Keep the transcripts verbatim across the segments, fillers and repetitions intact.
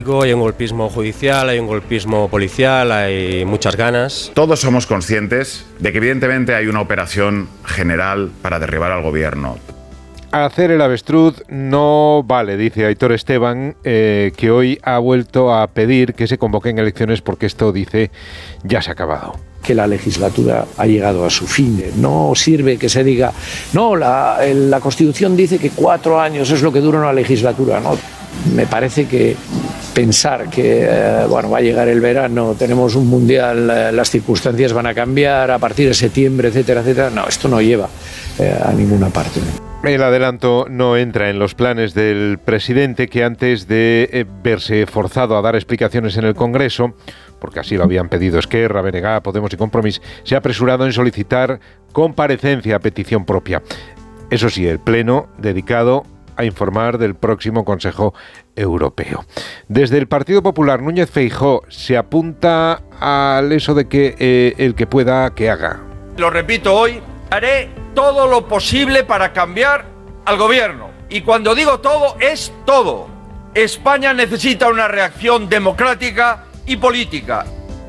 Hay un golpismo judicial, hay un golpismo policial, hay muchas ganas. Todos somos conscientes de que evidentemente hay una operación general para derribar al gobierno. Hacer el avestruz no vale, dice Aitor Esteban, eh, que hoy ha vuelto a pedir que se convoquen elecciones porque esto, dice, ya se ha acabado. Que la legislatura ha llegado a su fin. No sirve que se diga, no, la, la Constitución dice que cuatro años es lo que dura una legislatura. No, me parece que pensar que eh, bueno, va a llegar el verano, tenemos un mundial, eh, las circunstancias van a cambiar a partir de septiembre, etcétera, etcétera. No, esto no lleva eh, a ninguna parte. El adelanto no entra en los planes del presidente, que antes de eh, verse forzado a dar explicaciones en el Congreso, porque así lo habían pedido Esquerra, B N G, Podemos y Compromís, se ha apresurado en solicitar comparecencia a petición propia. Eso sí, el pleno dedicado a informar del próximo Consejo Europeo. Desde el Partido Popular, Núñez Feijóo se apunta al eso de que eh, el que pueda, que haga. Lo repito hoy, haré todo lo posible para cambiar al gobierno. Y cuando digo todo, es todo. España necesita una reacción democrática y política.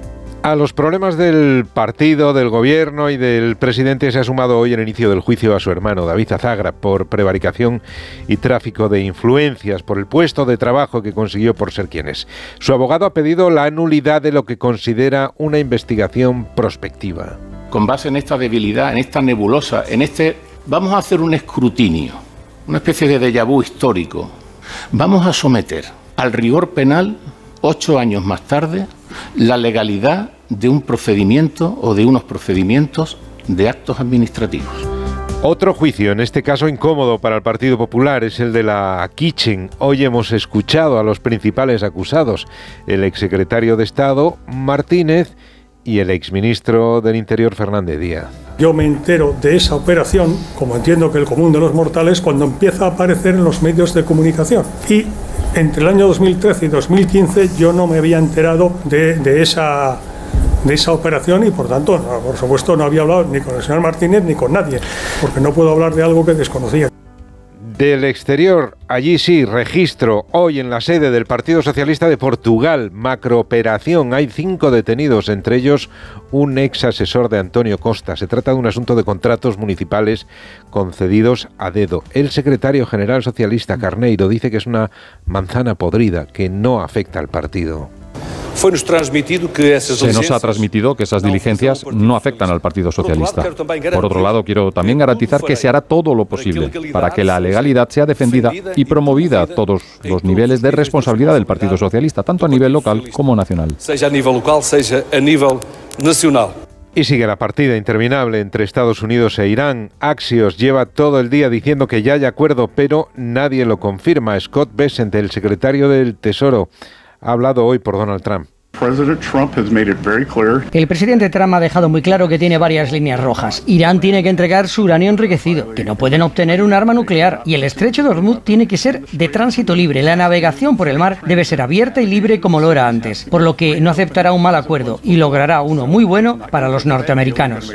A los problemas del partido, del gobierno y del presidente se ha sumado hoy el inicio del juicio a su hermano David Azagra por prevaricación y tráfico de influencias por el puesto de trabajo que consiguió por ser quien es. Su abogado ha pedido la nulidad de lo que considera una investigación prospectiva. Con base en esta debilidad, en esta nebulosa, en este... Vamos a hacer un escrutinio, una especie de déjà vu histórico. Vamos a someter al rigor penal, ocho años más tarde, la legalidad de un procedimiento o de unos procedimientos de actos administrativos. Otro juicio, en este caso incómodo para el Partido Popular, es el de la Kitchen. Hoy hemos escuchado a los principales acusados, el exsecretario de Estado, Martínez, y el exministro del Interior, Fernández Díaz. Yo me entero de esa operación, como entiendo que el común de los mortales, cuando empieza a aparecer en los medios de comunicación. Y entre el año dos mil trece y dos mil quince yo no me había enterado de, de, esa, de esa operación y por tanto, no, por supuesto, no había hablado ni con el señor Martínez ni con nadie, porque no puedo hablar de algo que desconocía. Del exterior, allí sí, registro, hoy en la sede del Partido Socialista de Portugal, macrooperación, hay cinco detenidos, entre ellos un ex asesor de Antonio Costa. Se trata de un asunto de contratos municipales concedidos a dedo. El secretario general socialista, Carneiro, dice que es una manzana podrida, que no afecta al partido. Se nos ha transmitido que esas diligencias no afectan al Partido Socialista. Por otro lado, quiero también garantizar que se hará todo lo posible para que la legalidad sea defendida y promovida a todos los niveles de responsabilidad del Partido Socialista, tanto a nivel local como nacional. Y sigue la partida interminable entre Estados Unidos e Irán. Axios lleva todo el día diciendo que ya hay acuerdo, pero nadie lo confirma. Scott Bessent, el secretario del Tesoro, ha hablado hoy por Donald Trump. El presidente Trump ha dejado muy claro que tiene varias líneas rojas. Irán tiene que entregar su uranio enriquecido, que no pueden obtener un arma nuclear, y el estrecho de Hormuz tiene que ser de tránsito libre. La navegación por el mar debe ser abierta y libre como lo era antes, por lo que no aceptará un mal acuerdo y logrará uno muy bueno para los norteamericanos.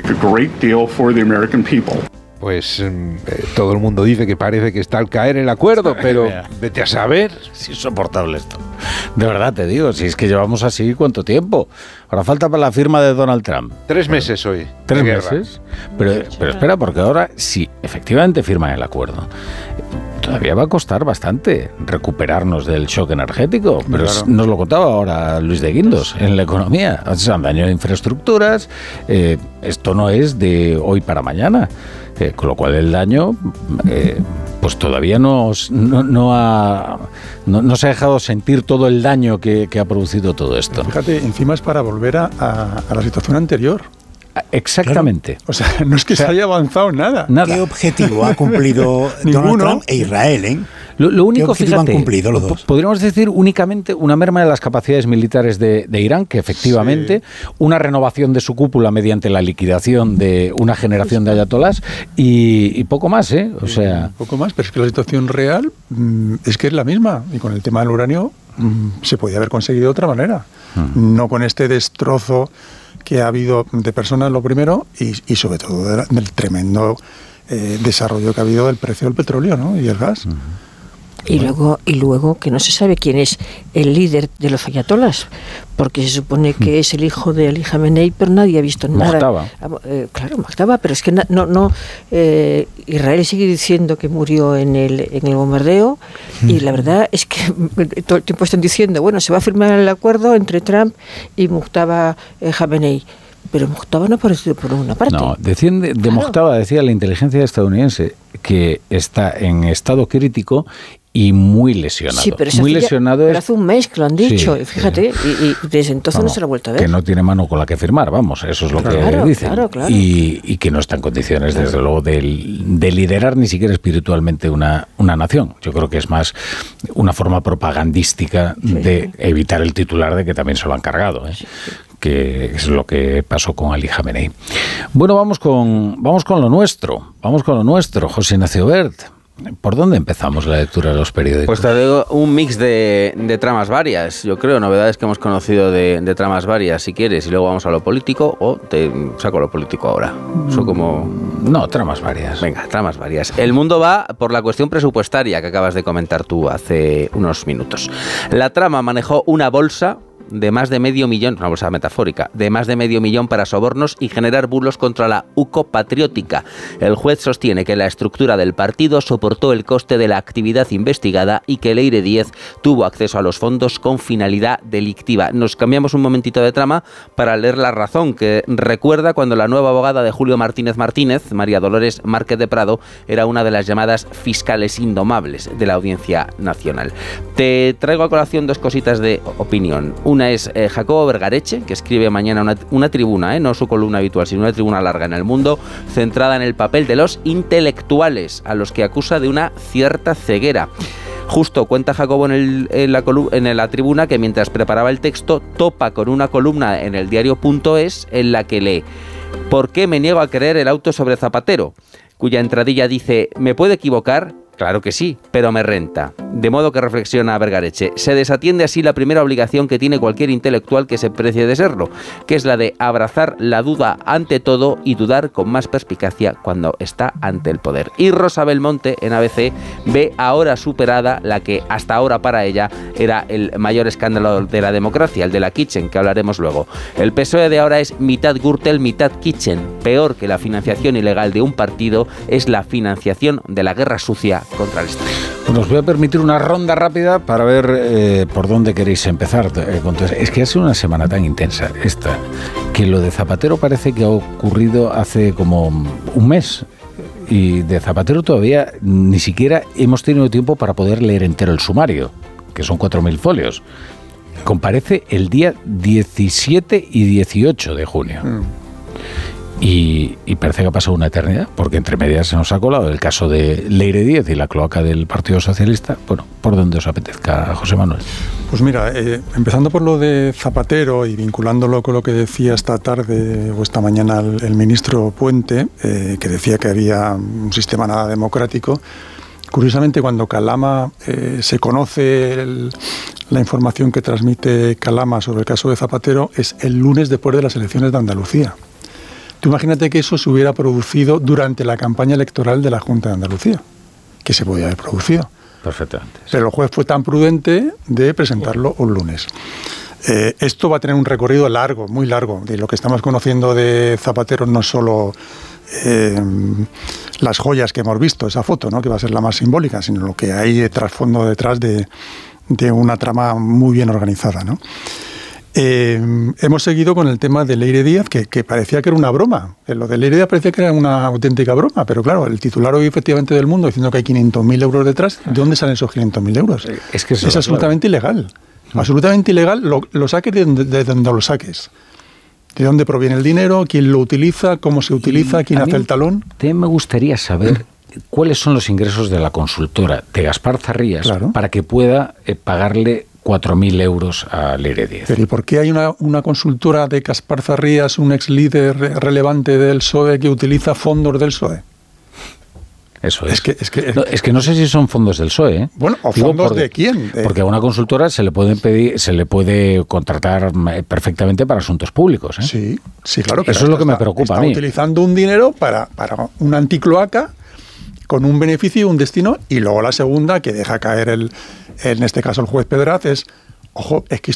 Pues eh, todo el mundo dice que parece que está al caer el acuerdo, pero vete a saber. Es insoportable esto. De verdad te digo, si es que llevamos así cuánto tiempo. Ahora falta para la firma de Donald Trump. Tres meses hoy. Tres meses. Pero, pero espera, porque ahora sí, efectivamente firman el acuerdo. Todavía va a costar bastante recuperarnos del shock energético, pero claro, es, nos lo contaba ahora Luis de Guindos en la economía. Se han dañado infraestructuras, eh, esto no es de hoy para mañana, eh, con lo cual el daño eh, pues todavía no, no, no, ha, no, no se ha dejado sentir todo el daño que, que ha producido todo esto. Fíjate, encima es para volver a, a, a la situación anterior. Exactamente. Claro. O sea, no es que o sea, se haya avanzado nada. nada. ¿Qué objetivo ha cumplido Donald Trump e Israel? ¿eh? Lo, lo único, ¿Qué fíjate, han cumplido los dos? Podríamos decir únicamente una merma de las capacidades militares de, de Irán, que efectivamente, sí. Una renovación de su cúpula mediante la liquidación de una generación de ayatolás y, y poco más, ¿eh? O sea, poco más, pero es que la situación real mmm, es que es la misma. Y con el tema del uranio mmm, se podía haber conseguido de otra manera. Hmm. No con este destrozo que ha habido de personas, lo primero, y, y sobre todo de la, del tremendo eh, desarrollo que ha habido del precio del petróleo, ¿no? Y el gas. Uh-huh. Y luego, y luego que no se sabe quién es el líder de los ayatolas, porque se supone que es el hijo de Ali Khamenei, pero nadie ha visto nada. Mojtaba. Eh, claro, Mojtaba, pero es que no, no eh, Israel sigue diciendo que murió en el, en el bombardeo, y la verdad es que todo el tiempo están diciendo, bueno, se va a firmar el acuerdo entre Trump y Mojtaba eh, Khamenei. Pero Mojtaba no ha aparecido por una parte. No, decían de, de claro. Mojtaba, decía la inteligencia estadounidense, que está en estado crítico y muy lesionado. Sí, pero muy hace, lesionado ya, es... pero hace un mes que lo han dicho, sí, fíjate, sí. y, y desde entonces no, no se lo ha vuelto a ver. Que no tiene mano con la que firmar, vamos, eso es lo claro, que dicen. Claro, claro. Y, y que no está en condiciones, claro. desde luego, de, de liderar ni siquiera espiritualmente una, una nación. Yo creo que es más una forma propagandística sí. de evitar el titular de que también se lo han cargado, ¿eh? Sí, sí. Que es lo que pasó con Ali Khamenei. Bueno, vamos con, vamos con lo nuestro, vamos con lo nuestro, José Ignacio Wert. ¿Por dónde empezamos la lectura de los periódicos? Pues te digo un mix de, de tramas varias, yo creo, novedades que hemos conocido de, de tramas varias, si quieres, y luego vamos a lo político, o te saco lo político ahora. Eso como... No, tramas varias. Venga, tramas varias. El mundo va por la cuestión presupuestaria que acabas de comentar tú hace unos minutos. La trama manejó una bolsa de más de medio millón, una bolsa metafórica, de más de medio millón para sobornos y generar bulos contra la U C O patriótica. El juez sostiene que la estructura del partido soportó el coste de la actividad investigada y que Leire Díez tuvo acceso a los fondos con finalidad delictiva. Nos cambiamos un momentito de trama para leer La Razón, que recuerda cuando la nueva abogada de Julio Martínez Martínez, María Dolores Márquez de Prado, era una de las llamadas fiscales indomables de la Audiencia Nacional. Te traigo a colación dos cositas de opinión. Una es eh, Jacobo Vergareche, que escribe mañana una, una tribuna, eh, no su columna habitual, sino una tribuna larga en El Mundo, centrada en el papel de los intelectuales, a los que acusa de una cierta ceguera. Justo cuenta Jacobo en, el, en, la colu- en la tribuna que mientras preparaba el texto topa con una columna en el diario punto es en la que lee: ¿por qué me niego a creer el auto sobre Zapatero?, cuya entradilla dice: ¿me puedo equivocar? Claro que sí, pero me renta. De modo que, reflexiona Vergareche, se desatiende así la primera obligación que tiene cualquier intelectual que se precie de serlo, que es la de abrazar la duda ante todo y dudar con más perspicacia cuando está ante el poder. Y Rosa Belmonte, en A B C, ve ahora superada la que hasta ahora para ella era el mayor escándalo de la democracia, el de la Kitchen, que hablaremos luego. El P S O E de ahora es mitad Gürtel, mitad Kitchen. Peor que la financiación ilegal de un partido es la financiación de la guerra sucia contra el Estado. Bueno, os voy a permitir una ronda rápida para ver eh, por dónde queréis empezar. Eh, con todo. Es que ha sido una semana tan intensa esta, que lo de Zapatero parece que ha ocurrido hace como un mes. Y de Zapatero todavía ni siquiera hemos tenido tiempo para poder leer entero el sumario, que son cuatro mil folios. Comparece el día diecisiete y dieciocho de junio. Mm. Y, y parece que ha pasado una eternidad, porque entre medias se nos ha colado el caso de Leire Díez y la cloaca del Partido Socialista. Bueno, por donde os apetezca, José Manuel. Pues mira, eh, empezando por lo de Zapatero y vinculándolo con lo que decía esta tarde o esta mañana el, el ministro Puente, eh, que decía que había un sistema nada democrático. Curiosamente, cuando Calama eh, se conoce el, la información que transmite Calama sobre el caso de Zapatero, es el lunes después de las elecciones de Andalucía. Tú imagínate que eso se hubiera producido durante la campaña electoral de la Junta de Andalucía, que se podía haber producido. Perfectamente. Sí. Pero el juez fue tan prudente de presentarlo un lunes. Eh, esto va a tener un recorrido largo, muy largo. De lo que estamos conociendo de Zapatero no es solo eh, las joyas que hemos visto, esa foto, ¿no?, que va a ser la más simbólica, sino lo que hay de trasfondo detrás de, de una trama muy bien organizada, ¿no? Eh, hemos seguido con el tema de Leire Díaz, que, que parecía que era una broma. Lo de Leire Díaz parecía que era una auténtica broma, pero claro, el titular hoy efectivamente del Mundo diciendo que hay quinientos mil euros detrás. ¿De dónde salen esos quinientos mil euros? Es que eso es absolutamente claro. ilegal. Absolutamente ilegal, lo, lo saques de donde, de donde lo saques. ¿De dónde proviene el dinero? ¿Quién lo utiliza? ¿Cómo se utiliza? ¿Quién hace el talón? También me gustaría saber cuáles son los ingresos de la consultora de Gaspar Zarrías, claro, para que pueda eh, pagarle cuatro mil euros a Leire Díez. Pero ¿y por qué hay una, una consultora de Gaspar Zarrías, un ex líder relevante del P S O E, que utiliza fondos del P S O E? Eso es. Es que, es, que, no, es que no sé si son fondos del P S O E. ¿eh? Bueno, ¿o Digo, fondos porque, de quién? De... Porque a una consultora se le puede pedir, se le puede contratar perfectamente para asuntos públicos. ¿eh? Sí, sí, claro. Eso es lo que está, me preocupa está a mí. Utilizando un dinero para, para una anticloaca con un beneficio y un destino, y luego la segunda, que deja caer, el, en este caso el juez Pedraz, es, ojo, es que